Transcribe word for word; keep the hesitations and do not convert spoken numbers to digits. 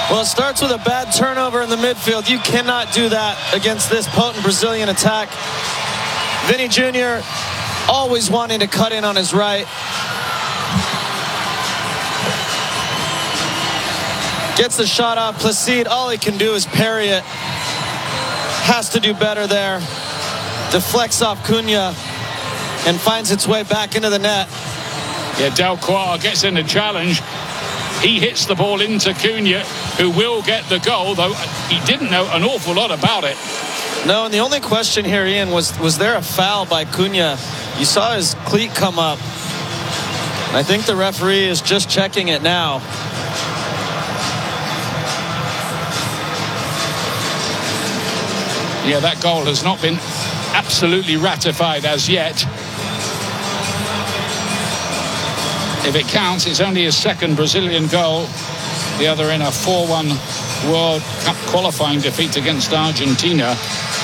Well, it starts with a bad turnover in the midfield. You cannot do that against this potent Brazilian attack. Vini Junior always wanting to cut in on his right. Gets the shot off. Placide, all he can do is parry it. Has to do better there. Deflects off Cunha and finds its way back into the net. Yeah, Delcroix gets in the challenge. He hits the ball into Cunha, who will get the goal, though he didn't know an awful lot about it. No, and the only question here, Ian, was was there a foul by Cunha? You saw his cleat come up. I think the referee is just checking it now. Yeah, that goal has not been absolutely ratified as yet. If it counts, it's only his second Brazilian goal. The other in a four one World Cup qualifying defeat against Argentina.